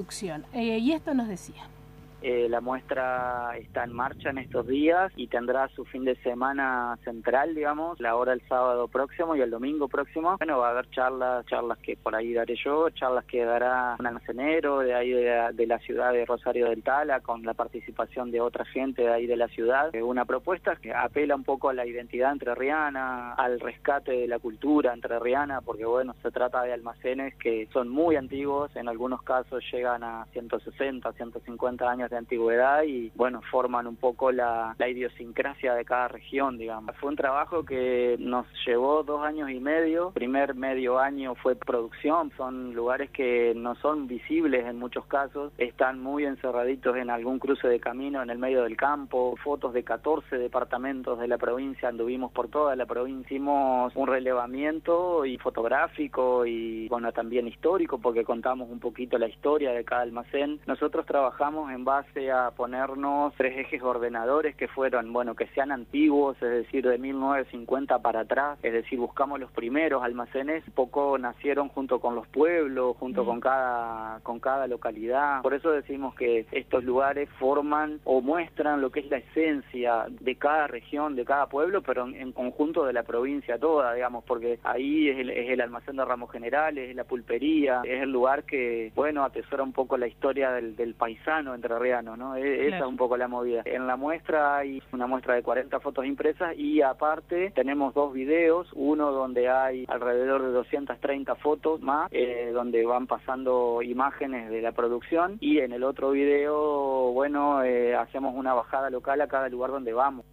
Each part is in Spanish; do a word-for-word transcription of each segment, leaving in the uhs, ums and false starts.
Eh, y esto nos decía. Eh, la muestra está en marcha en estos días y tendrá su fin de semana central, digamos, la hora el sábado próximo y el domingo próximo. Bueno, va a haber charlas, charlas que por ahí daré yo, charlas que dará un almacenero de ahí de la, de la ciudad de Rosario del Tala, con la participación de otra gente de ahí de la ciudad. Eh, una propuesta que apela un poco a la identidad entrerriana, al rescate de la cultura entrerriana, porque bueno, se trata de almacenes que son muy antiguos, en algunos casos llegan a ciento sesenta, ciento cincuenta años de antigüedad y bueno, forman un poco la, la idiosincrasia de cada región, digamos. Fue un trabajo que nos llevó dos años y medio. Primer medio año fue producción, son lugares que no son visibles en muchos casos, están muy encerraditos en algún cruce de camino en el medio del campo, fotos de catorce departamentos de la provincia, anduvimos por toda la provincia, hicimos un relevamiento y fotográfico y bueno, también histórico, porque contamos un poquito la historia de cada almacén. Nosotros trabajamos en base a ponernos tres ejes ordenadores que fueron, bueno, que sean antiguos, es decir, de mil novecientos cincuenta para atrás, es decir, buscamos los primeros almacenes, un poco nacieron junto con los pueblos, junto mm. con cada con cada localidad. Por eso decimos que estos lugares forman o muestran lo que es la esencia de cada región, de cada pueblo, pero en, en conjunto de la provincia toda, digamos, porque ahí es el, es el almacén de Ramos Generales, es la pulpería, es el lugar que, bueno, atesora un poco la historia del, del paisano entrerriano, ¿no? Esa claro. es un poco la movida. En la muestra hay una muestra de cuarenta fotos impresas y aparte tenemos dos videos, uno donde hay alrededor de doscientas treinta fotos más, eh, donde van pasando imágenes de la producción, y en el otro video, bueno, eh, hacemos una bajada local a cada lugar donde vamos.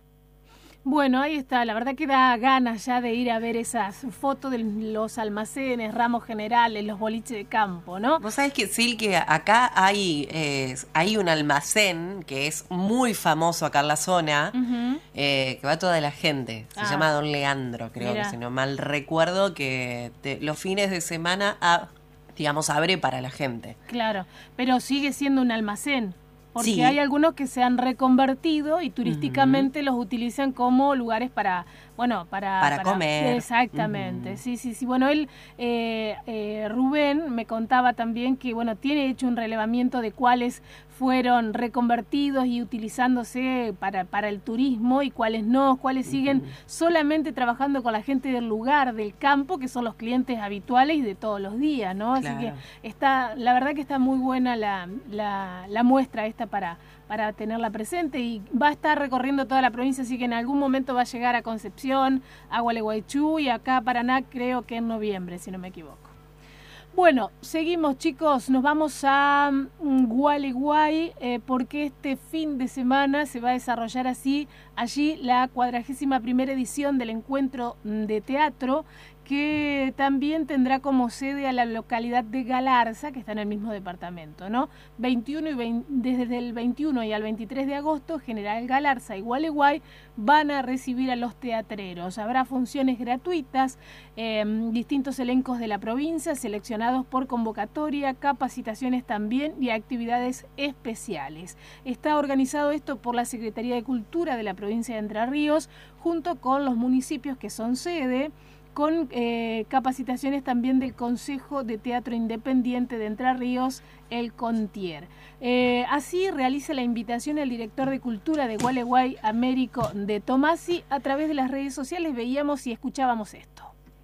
Bueno, ahí está, la verdad que da ganas ya de ir a ver esas fotos de los almacenes, Ramos Generales, los boliches de campo, ¿no? Vos sabés que, Sil, que acá hay, eh, hay un almacén que es muy famoso acá en la zona, uh-huh. eh, que va toda la gente, se ah. llama Don Leandro, creo Mirá. que si no mal recuerdo, que te, los fines de semana, a, digamos, abre para la gente. Claro, pero sigue siendo un almacén. Porque sí. hay algunos que se han reconvertido y turísticamente uh-huh. los utilizan como lugares para, bueno, para... Para, para comer. Exactamente, uh-huh. sí, sí, sí. Bueno, él, eh, eh, Rubén, me contaba también que, bueno, tiene hecho un relevamiento de cuáles fueron reconvertidos y utilizándose para, para el turismo y cuáles no, cuáles uh-huh. siguen solamente trabajando con la gente del lugar, del campo, que son los clientes habituales y de todos los días, ¿no? Así claro. que está, la verdad que está muy buena la, la, la muestra esta para, para tenerla presente y va a estar recorriendo toda la provincia, así que en algún momento va a llegar a Concepción, a Gualeguaychú y acá a Paraná, creo que en noviembre, si no me equivoco. Bueno, seguimos, chicos, nos vamos a um, Gualeguay eh, porque este fin de semana se va a desarrollar así allí la cuadragésima primera edición del encuentro de teatro, que también tendrá como sede a la localidad de Galarza, que está en el mismo departamento, ¿no? veintiuno y veinte, desde el veintiuno y al veintitrés de agosto, General Galarza y Gualeguay van a recibir a los teatreros. Habrá funciones gratuitas, eh, distintos elencos de la provincia, seleccionados por convocatoria, capacitaciones también y actividades especiales. Está organizado esto por la Secretaría de Cultura de la provincia de Entre Ríos, junto con los municipios que son sede, con eh, capacitaciones también del Consejo de Teatro Independiente de Entre Ríos, el CONTIER. Eh, así realiza la invitación el director de Cultura de Gualeguay, Américo de Tomasi. A través de las redes sociales veíamos y escuchábamos esto.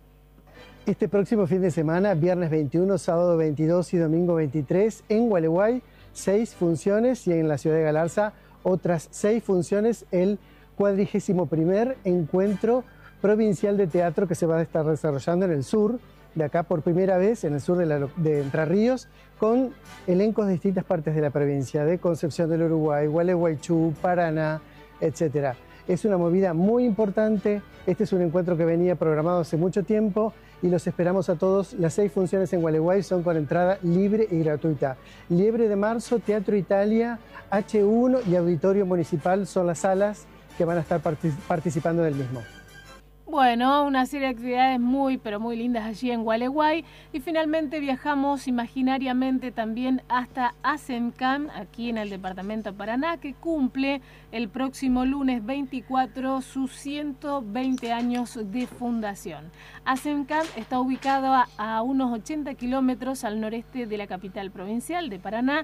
Este próximo fin de semana, viernes veintiuno, sábado veintidós y domingo veintitrés, en Gualeguay, seis funciones y en la ciudad de Galarza, otras seis funciones, el cuadragésimo primer encuentro provincial de teatro que se va a estar desarrollando en el sur, de acá por primera vez, en el sur de, la, de Entre Ríos, con elencos de distintas partes de la provincia, de Concepción del Uruguay, Gualeguaychú, Paraná, etcétera. Es una movida muy importante, este es un encuentro que venía programado hace mucho tiempo y los esperamos a todos. Las seis funciones en Gualeguay son con entrada libre y gratuita. Liebre de Marzo, Teatro Italia, H uno y Auditorio Municipal son las salas que van a estar partic- participando del mismo. Bueno, una serie de actividades muy, pero muy lindas allí en Gualeguay. Y finalmente viajamos imaginariamente también hasta ASEMCAM, aquí en el departamento de Paraná, que cumple el próximo lunes veinticuatro sus ciento veinte años de fundación. ASEMCAM está ubicado a, a unos ochenta kilómetros al noreste de la capital provincial de Paraná